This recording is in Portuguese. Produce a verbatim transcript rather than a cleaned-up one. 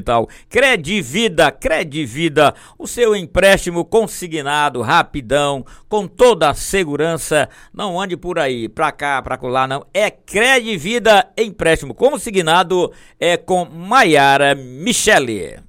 digital. Credivida, Credivida, o seu empréstimo consignado, rapidão, com toda a segurança. Não ande por aí, pra cá, pra lá, não. É Credivida, empréstimo consignado, é com Maiara Michele.